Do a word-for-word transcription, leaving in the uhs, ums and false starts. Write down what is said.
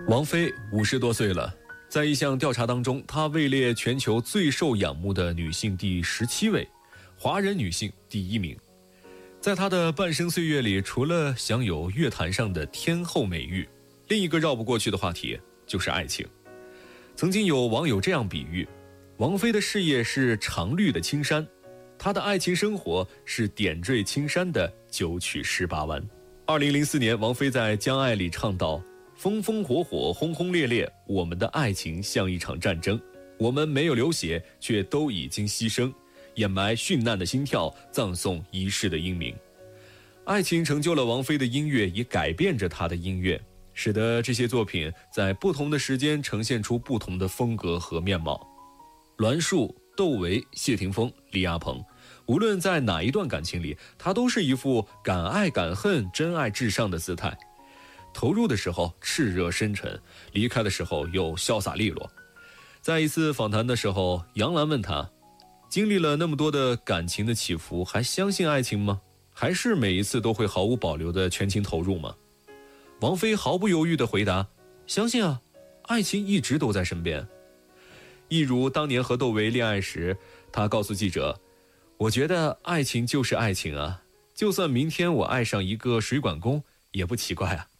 王菲五十多岁了，在一项调查当中，她位列全球最受仰慕的女性第十七位，华人女性第一名。在她的半生岁月里，除了享有乐坛上的天后美誉，另一个绕不过去的话题就是爱情。曾经有网友这样比喻，王菲的事业是常绿的青山，她的爱情生活是点缀青山的九曲十八弯。二零零四年，王菲在《将爱》里唱道：风风火火，轰轰烈烈，我们的爱情像一场战争，我们没有流血，却都已经牺牲，掩埋殉难的心跳，葬送一世的英名。爱情成就了王菲的音乐，也改变着她的音乐，使得这些作品在不同的时间呈现出不同的风格和面貌。栾树、窦唯、谢霆锋、李亚鹏，无论在哪一段感情里，她都是一副敢爱敢恨、真爱至上的姿态。投入的时候炽热深沉，离开的时候又潇洒利落。在一次访谈的时候，杨澜问他，经历了那么多的感情的起伏，还相信爱情吗？还是每一次都会毫无保留的全情投入吗？王菲毫不犹豫地回答，相信啊，爱情一直都在身边。一如当年和窦唯恋爱时，她告诉记者，我觉得爱情就是爱情啊，就算明天我爱上一个水管工也不奇怪啊。